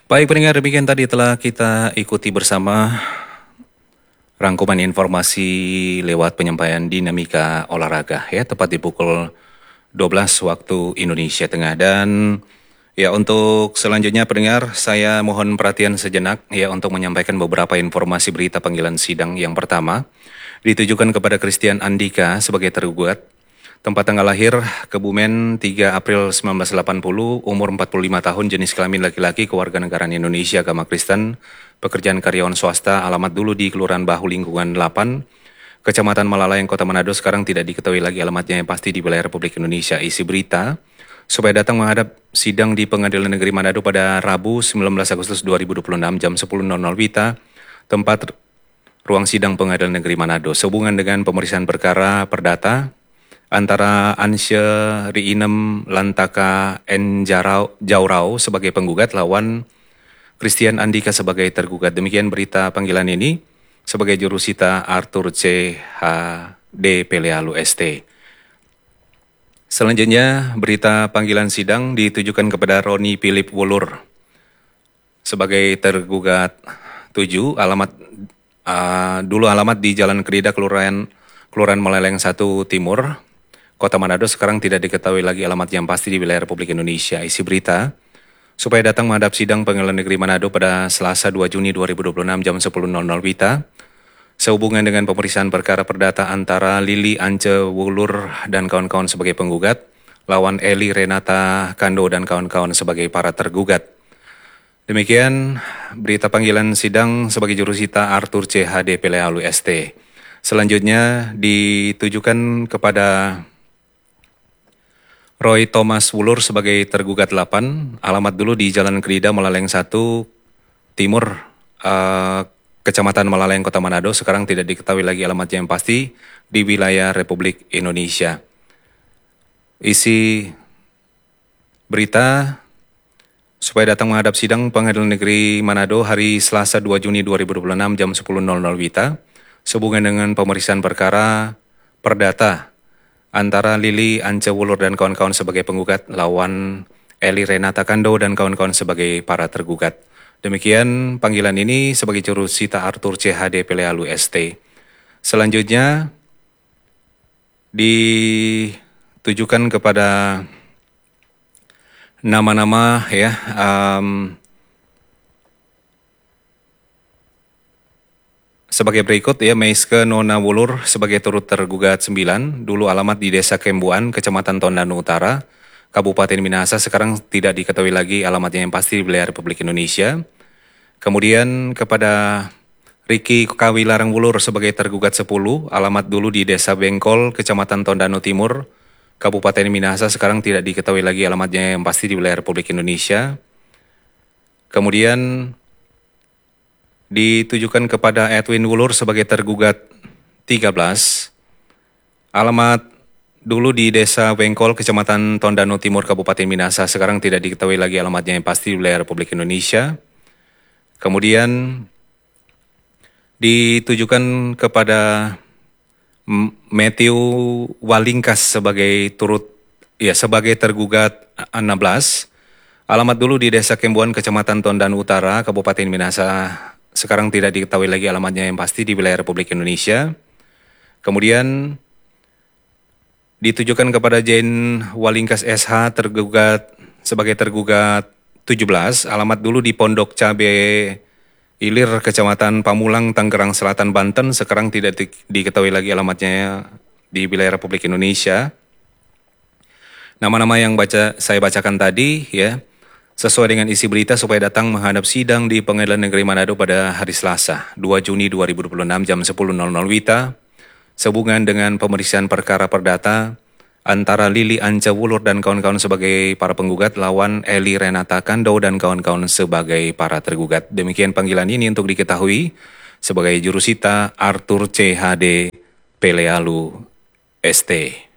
Baik pendengar, demikian tadi telah kita ikuti bersama rangkuman informasi lewat penyampaian dinamika olahraga ya, tepat di pukul 12 waktu Indonesia Tengah. Dan ya, untuk selanjutnya pendengar, saya mohon perhatian sejenak ya untuk menyampaikan beberapa informasi berita panggilan sidang. Yang pertama ditujukan kepada Christian Andika sebagai tergugat. Tempat tanggal lahir Kebumen 3 April 1980, umur 45 tahun, jenis kelamin laki-laki, kewarganegaraan Indonesia, agama Kristen, pekerjaan karyawan swasta, alamat dulu di Kelurahan Bahu Lingkungan 8, Kecamatan Malalayang, Kota Manado, sekarang tidak diketahui lagi alamatnya yang pasti di wilayah Republik Indonesia. Isi berita, supaya datang menghadap sidang di Pengadilan Negeri Manado pada Rabu 19 Agustus 2026 jam 10.00 WITA, tempat ruang sidang Pengadilan Negeri Manado, sehubungan dengan pemeriksaan perkara perdata antara Ansye Riinem Lantaka N. Jaurau sebagai penggugat lawan Christian Andika sebagai tergugat. Demikian berita panggilan ini sebagai jurusita Arthur C. H. D. Pelealu ST. Selanjutnya berita panggilan sidang ditujukan kepada Roni Philip Wulur sebagai tergugat 7, alamat di Jalan Kerida, Kelurahan Meleleng 1 Timur, Kota Manado, sekarang tidak diketahui lagi alamat yang pasti di wilayah Republik Indonesia. Isi berita, supaya datang menghadap sidang Pengadilan Negeri Manado pada Selasa 2 Juni 2026 jam 10.00 WITA, sehubungan dengan pemeriksaan perkara perdata antara Lili Ance Wulur dan kawan-kawan sebagai penggugat, lawan Eli Renata Kando dan kawan-kawan sebagai para tergugat. Demikian berita panggilan sidang sebagai jurusita Arthur C. H. D. Pelealu ST. Selanjutnya ditujukan kepada Roy Thomas Wulur sebagai tergugat 8, alamat dulu di Jalan Kerida Melaleng 1 Timur, Kecamatan Melaleng, Kota Manado, sekarang tidak diketahui lagi alamatnya yang pasti di wilayah Republik Indonesia. Isi berita, supaya datang menghadap sidang Pengadilan Negeri Manado hari Selasa 2 Juni 2026 jam 10.00 WITA, sehubungan dengan pemeriksaan perkara perdata antara Lili Ance Wulur dan kawan-kawan sebagai penggugat lawan Eli Renata Kando dan kawan-kawan sebagai para tergugat. Demikian panggilan ini sebagai jurusita Arthur C. H. D. Pelealu ST. Selanjutnya ditujukan kepada nama-nama ya, sebagai berikut ya. Meiske Nona Wulur sebagai turut tergugat 9, dulu alamat di Desa Kembuan, Kecamatan Tondano Utara, Kabupaten Minahasa, sekarang tidak diketahui lagi alamatnya yang pasti di wilayah Republik Indonesia. Kemudian kepada Riki Kawilarang Wulur sebagai tergugat 10, alamat dulu di Desa Bengkol, Kecamatan Tondano Timur, Kabupaten Minahasa, sekarang tidak diketahui lagi alamatnya yang pasti di wilayah Republik Indonesia. Kemudian ditujukan kepada Edwin Wulur sebagai tergugat 13, alamat dulu di Desa Bengkol, Kecamatan Tondano Timur, Kabupaten Minahasa, sekarang tidak diketahui lagi alamatnya yang pasti di wilayah Republik Indonesia. Kemudian ditujukan kepada Matthew Walingkas sebagai tergugat 16, alamat dulu di Desa Kembuan, Kecamatan Tondano Utara, Kabupaten Minahasa, sekarang tidak diketahui lagi alamatnya yang pasti di wilayah Republik Indonesia. Kemudian ditujukan kepada Jane Walingkas SH sebagai tergugat 17, alamat dulu di Pondok Cabe Ilir, Kecamatan Pamulang, Tangerang Selatan, Banten, sekarang tidak diketahui lagi alamatnya di wilayah Republik Indonesia. Nama-nama yang saya bacakan tadi ya, sesuai dengan isi berita, supaya datang menghadap sidang di Pengadilan Negeri Manado pada hari Selasa 2 Juni 2026 jam 10.00 WITA, sehubungan dengan pemeriksaan perkara perdata antara Lili Ance Wulur dan kawan-kawan sebagai para penggugat lawan Eli Renata Kando dan kawan-kawan sebagai para tergugat. Demikian panggilan ini untuk diketahui sebagai jurusita Arthur C. H. D. Pelealu ST.